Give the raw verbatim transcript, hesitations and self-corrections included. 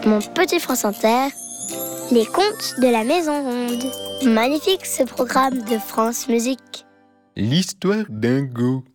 Mon petit France Inter, les contes de la Maison Ronde. Magnifique ce programme de France Musique. L'histoire d'Ingo.